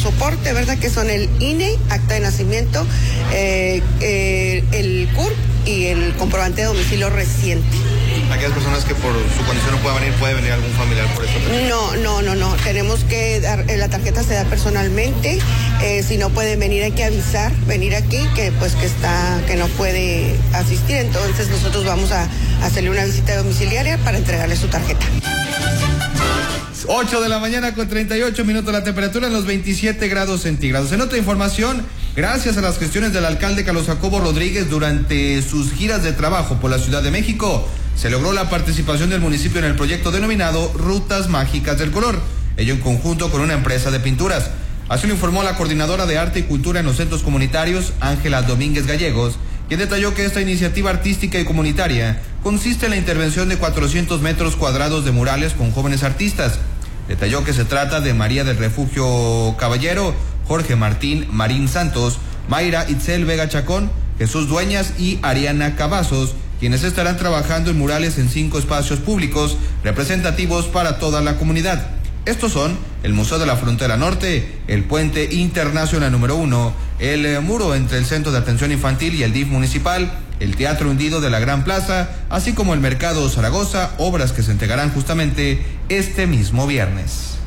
soporte, ¿verdad? Que son el INE, acta de nacimiento, el CURP y el comprobante de domicilio reciente. Aquellas personas que por su condición no puedan venir, ¿puede venir algún familiar por esta tarjeta? No. Tenemos que dar, la tarjeta se da personalmente. Si no pueden venir, hay que avisar, venir aquí, que no puede asistir. Entonces nosotros vamos a hacerle una visita domiciliaria para entregarle su tarjeta. 8 de la mañana con 38 minutos, la temperatura en los 27 grados centígrados. En otra información, gracias a las gestiones del alcalde Carlos Jacobo Rodríguez durante sus giras de trabajo por la Ciudad de México, se logró la participación del municipio en el proyecto denominado Rutas Mágicas del Color, ello en conjunto con una empresa de pinturas. Así lo informó la coordinadora de Arte y Cultura en los centros comunitarios, Ángela Domínguez Gallegos, quien detalló que esta iniciativa artística y comunitaria consiste en la intervención de 400 metros cuadrados de murales con jóvenes artistas. Detalló que se trata de María del Refugio Caballero, Jorge Martín Marín Santos, Mayra Itzel Vega Chacón, Jesús Dueñas y Ariana Cavazos, quienes estarán trabajando en murales en 5 espacios públicos representativos para toda la comunidad. Estos son el Museo de la Frontera Norte, el Puente Internacional número 1, el muro entre el Centro de Atención Infantil y el DIF municipal, el Teatro Hundido de la Gran Plaza, así como el Mercado Zaragoza, obras que se entregarán justamente este mismo viernes.